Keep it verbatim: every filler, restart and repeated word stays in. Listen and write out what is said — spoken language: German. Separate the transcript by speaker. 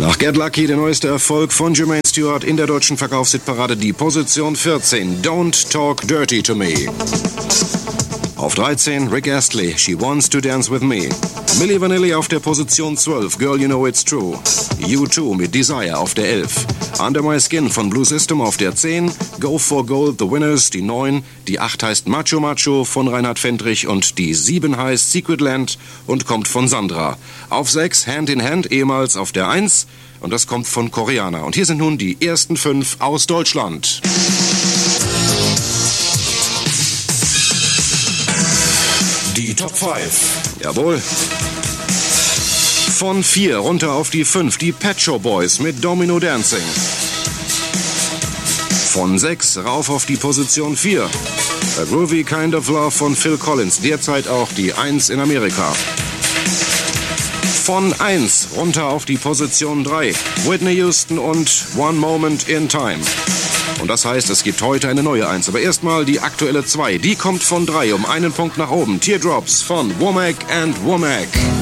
Speaker 1: Nach Get Lucky der neueste Erfolg von Jermaine Stewart in der deutschen Verkaufshitparade, die Position vierzehn, Don't Talk Dirty to Me. Auf dreizehn, Rick Astley, She Wants to Dance with Me. Milli Vanilli auf der Position zwölf, Girl You Know It's True. U zwei mit Desire auf der elf. Under My Skin von Blue System auf der zehn. Go for Gold, The Winners, die neun. Die acht heißt Macho Macho von Reinhard Fendrich und die sieben heißt Secret Land und kommt von Sandra. Auf sechs, Hand in Hand, ehemals auf der eins. Und das kommt von Koreaner. Und hier sind nun die ersten fünf aus Deutschland. Die Top fünf. Jawohl. Von vier runter auf die fünf, die Pet Shop Boys mit Domino Dancing. Von sechs rauf auf die Position vier. A Groovy Kind of Love von Phil Collins, derzeit auch die eins in Amerika. Von eins runter auf die Position drei. Whitney Houston und One Moment in Time. Und das heißt, es gibt heute eine neue eins. Aber erstmal die aktuelle zwei. Die kommt von drei um einen Punkt nach oben. Teardrops von Womack and Womack.